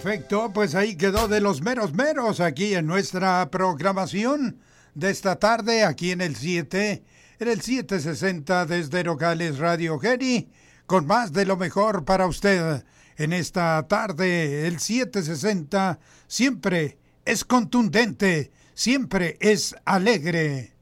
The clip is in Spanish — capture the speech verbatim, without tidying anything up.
Perfecto, pues ahí quedó de los meros meros aquí en nuestra programación de esta tarde, aquí en el siete, en el siete sesenta desde Nogales Radio Geni, con más de lo mejor para usted. En esta tarde, el siete sesenta siempre es contundente, siempre es alegre.